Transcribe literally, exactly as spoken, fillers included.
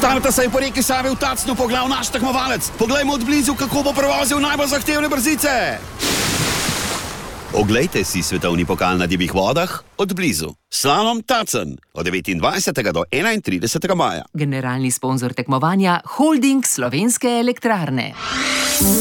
Starta se je po reki Savi v Tacnu poglav naš tekmovalec. Poglejmo od blizu, kako bo prevozil najbolj zahtevne brzice. Oglejte si svetovni pokal na divjih vodah od blizu. Slalom Tacen od devetindvajsetega do enaintridesetega maja. Generalni sponzor tekmovanja Holding Slovenske elektrarne.